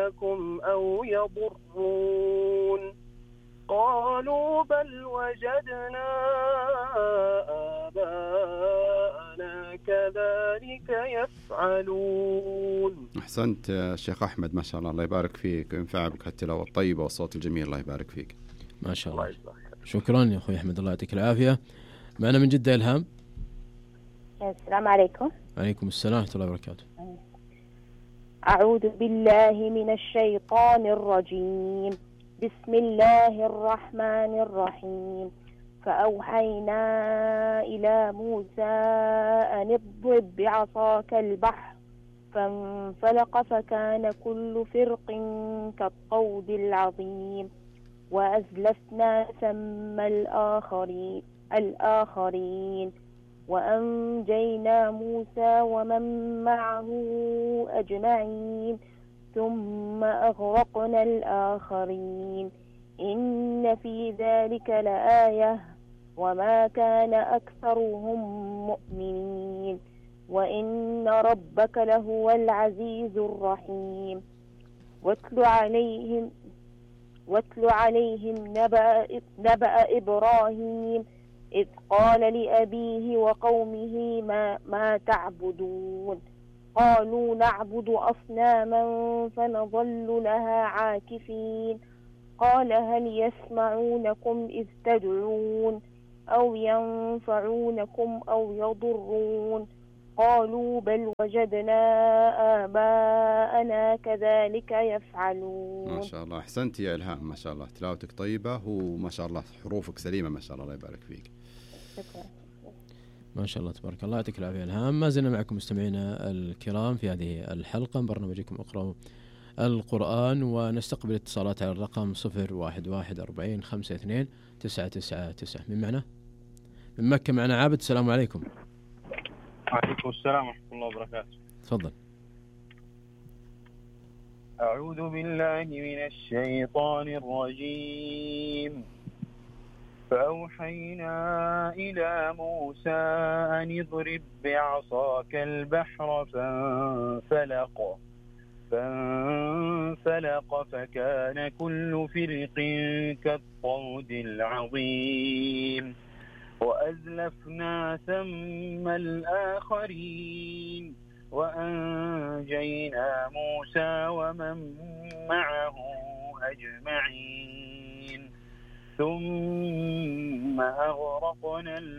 ينفعونكم أو يضرون قالوا بل وجدنا آباءنا كذلك يفعلون. أحسنت شيخ أحمد، ما شاء الله، الله يبارك فيك وينفع بك التلاوة الطيبة والصوت الجميل، الله يبارك فيك. ما شاء الله. شكرا يا أخوي أحمد، الله يعطيك العافية. معنا من جدة إلهام. السلام عليكم. عليكم السلام ورحمة الله وبركاته. أعوذ بالله من الشيطان الرجيم. بسم الله الرحمن الرحيم. فأوحينا إلى موسى أن اضرب بعصاك البحر فانفلق فكان كل فرق كالطود العظيم وأزلفنا ثم الآخرين وأنجينا موسى ومن معه أجمعين ثم أغرقنا الآخرين إن في ذلك لآية وما كان أكثرهم مؤمنين وإن ربك لهو العزيز الرحيم. واتل عليهم نبأ إبراهيم إذ قال لأبيه وقومه ما تعبدون قالوا نعبد أصناما فنظل لها عاكفين قال هل يسمعونكم إذ تدعون أو ينفعونكم أو يضرون قالوا بل وجدنا آباءنا كذلك يفعلون. ما شاء الله، أحسنت يا إلهام، ما شاء الله، تلاوتك طيبة وما شاء الله حروفك سليمة ما شاء الله، الله يبارك فيك. شكرا. ما شاء الله تبارك الله، يعطيك العافية إلهام. ما زلنا معكم مستمعينا الكرام في هذه الحلقة من برنامجكم اقرأوا القرآن، ونستقبل اتصالات على الرقم 0114529999. من معنا؟ من مكة معنا عابد. السلام عليكم. وعليكم السلام ورحمة الله وبركاته. تفضل. أعوذ بالله من الشيطان الرجيم. فأوحينا إلى موسى أن اضرب بعصاك البحر فانفلق فكان كل فرق كالطود العظيم وأزلفنا ثم الآخرين وأنجينا موسى ومن معه أجمعين ثم أغرقنا